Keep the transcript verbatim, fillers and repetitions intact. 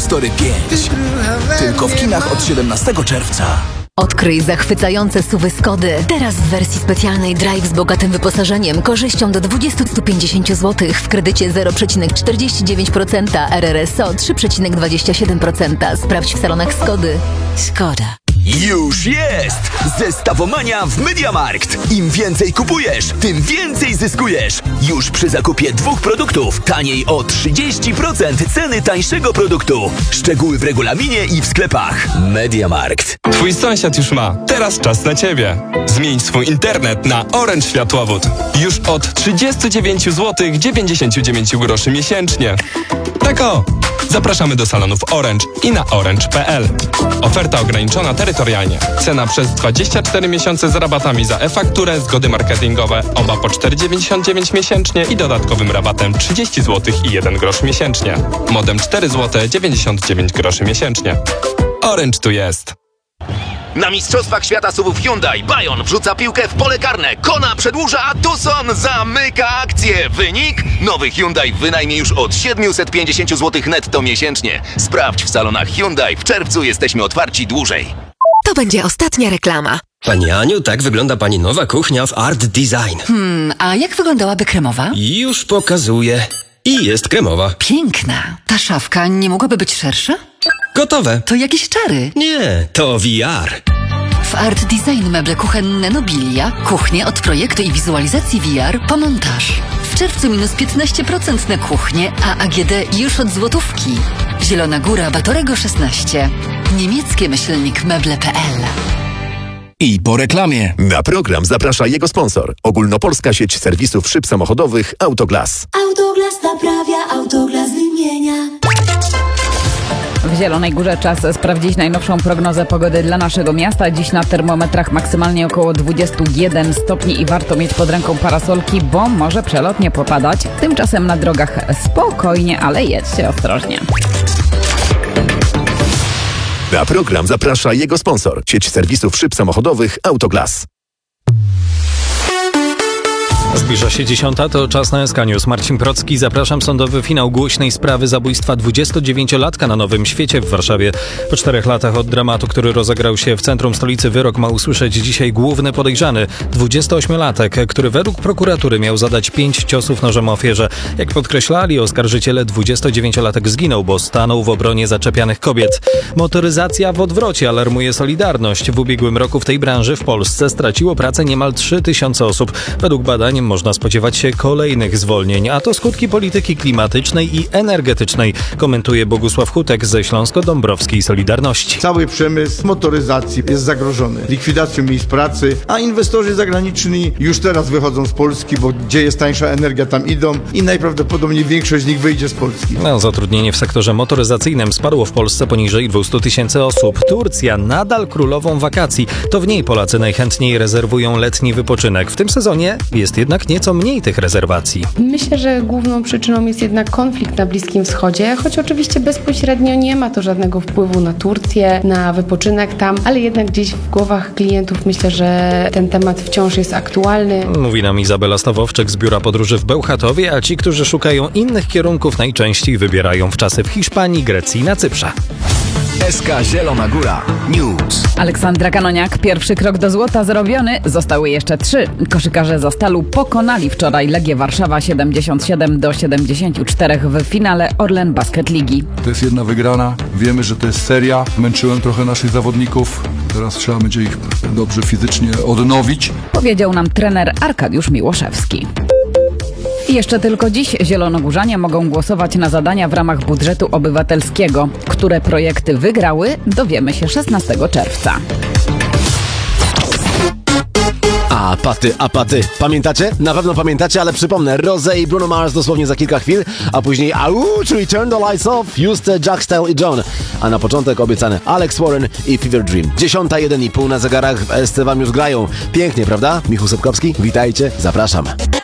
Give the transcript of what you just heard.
Story pięć. Tylko w kinach od siedemnastego czerwca. Odkryj zachwycające suwy Skody. Teraz w wersji specjalnej Drive z bogatym wyposażeniem, korzyścią do dwadzieścia do stu pięćdziesięciu złotych w kredycie zero przecinek czterdzieści dziewięć procent, R R S O trzy przecinek dwadzieścia siedem procent. Sprawdź w salonach Skody. Skoda. Już jest! Zestawomania w MediaMarkt. Im więcej kupujesz, tym więcej zyskujesz. Już przy zakupie dwóch produktów taniej o trzydzieści procent ceny tańszego produktu. Szczegóły w regulaminie i w sklepach. MediaMarkt. Twój sąsiad już ma. Teraz czas na ciebie. Zmień swój internet na Orange Światłowód. Już od trzydzieści dziewięć złotych dziewięćdziesiąt dziewięć groszy miesięcznie. Tak o! Zapraszamy do salonów Orange i na orange kropka p l. Oferta ograniczona terytorialnie. Cena przez dwadzieścia cztery miesiące z rabatami za e-fakturę, zgody marketingowe, oba po cztery dziewięćdziesiąt dziewięć miesięcznie i dodatkowym rabatem trzydzieści złotych i jeden grosz miesięcznie. Modem cztery złote dziewięćdziesiąt dziewięć groszy miesięcznie. Orange tu jest. Na Mistrzostwach Świata SUVów Hyundai Bayon wrzuca piłkę w pole karne. Kona przedłuża, a Tucson zamyka akcję. Wynik? Nowy Hyundai w wynajmie już od siedemset pięćdziesiąt złotych netto miesięcznie. Sprawdź w salonach Hyundai. W czerwcu jesteśmy otwarci dłużej. To będzie ostatnia reklama. Pani Aniu, tak wygląda pani nowa kuchnia w Art Design. Hmm, a jak wyglądałaby kremowa? Już pokazuję. I jest kremowa. Piękna. Ta szafka nie mogłaby być szersza? Gotowe. To jakieś czary. Nie, to V R. W Art Design meble kuchenne Nobilia, kuchnie od projektu i wizualizacji V R po montaż. W czerwcu minus piętnaście procent na kuchnię, a A G D już od złotówki. Zielona Góra, Batorego szesnaście. Niemieckie myślnik meble kropka p l. I po reklamie. Na program zaprasza jego sponsor. Ogólnopolska sieć serwisów szyb samochodowych Autoglas. Autoglas naprawia, Autoglas wymienia. W Zielonej Górze czas sprawdzić najnowszą prognozę pogody dla naszego miasta. Dziś na termometrach maksymalnie około dwadzieścia jeden stopni i warto mieć pod ręką parasolki, bo może przelotnie popadać. Tymczasem na drogach spokojnie, ale jedźcie ostrożnie. Na program zaprasza jego sponsor. Sieć serwisów szyb samochodowych Autoglas. Zbliża się dziesiąta, to czas na S K News. Marcin Procki, zapraszam. Sądowy finał głośnej sprawy zabójstwa dwudziestodziewięciolatka na Nowym Świecie w Warszawie. Po czterech latach od dramatu, który rozegrał się w centrum stolicy, wyrok ma usłyszeć dzisiaj główny podejrzany, dwudziestoośmiolatek, który według prokuratury miał zadać pięć ciosów nożem ofierze. Jak podkreślali oskarżyciele, dwudziestodziewięciolatek zginął, bo stanął w obronie zaczepianych kobiet. Motoryzacja w odwrocie, alarmuje Solidarność. W ubiegłym roku w tej branży w Polsce straciło pracę niemal trzy tysiące osób. Według badań można spodziewać się kolejnych zwolnień, a to skutki polityki klimatycznej i energetycznej, komentuje Bogusław Hutek ze Śląsko-Dąbrowskiej Solidarności. Cały przemysł motoryzacji jest zagrożony likwidacją miejsc pracy, a inwestorzy zagraniczni już teraz wychodzą z Polski, bo gdzie jest tańsza energia, tam idą i najprawdopodobniej większość z nich wyjdzie z Polski. No, zatrudnienie w sektorze motoryzacyjnym spadło w Polsce poniżej dwieście tysięcy osób. Turcja nadal królową wakacji. To w niej Polacy najchętniej rezerwują letni wypoczynek. W tym sezonie jest jednak nieco mniej tych rezerwacji. Myślę, że główną przyczyną jest jednak konflikt na Bliskim Wschodzie, choć oczywiście bezpośrednio nie ma to żadnego wpływu na Turcję, na wypoczynek tam, ale jednak gdzieś w głowach klientów myślę, że ten temat wciąż jest aktualny. Mówi nam Izabela Stawowczyk z Biura Podróży w Bełchatowie, a ci, którzy szukają innych kierunków, najczęściej wybierają wczasy w Hiszpanii, Grecji i na Cyprze. S K Zielona Góra News. Aleksandra Kanoniak, pierwszy krok do złota zrobiony, zostały jeszcze trzy. Koszykarze ze Stalu pokonali wczoraj Legię Warszawa siedemdziesiąt siedem do siedemdziesięciu czterech w finale Orlen Basket Ligi. To jest jedna wygrana, wiemy, że to jest seria. Męczyłem trochę naszych zawodników, teraz trzeba będzie ich dobrze fizycznie odnowić. Powiedział nam trener Arkadiusz Miłoszewski. I jeszcze tylko dziś zielonogórzanie mogą głosować na zadania w ramach budżetu obywatelskiego. Które projekty wygrały, dowiemy się szesnastego czerwca. A paty, a paty. Pamiętacie? Na pewno pamiętacie, ale przypomnę. Rosé i Bruno Mars dosłownie za kilka chwil, a później au, czyli Turn the Lights Off, Just, Jack Style i John. A na początek obiecane Alex Warren i Fever Dream. Dziesiąta jeden i pół na zegarach w S C wam już grają. Pięknie, prawda? Michał Sepkowski, witajcie, zapraszam.